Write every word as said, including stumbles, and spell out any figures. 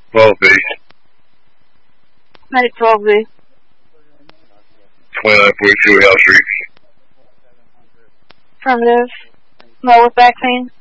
twelve B. Medic twelve B. twenty-nine forty-two House Street. Affirmative. No with back pain.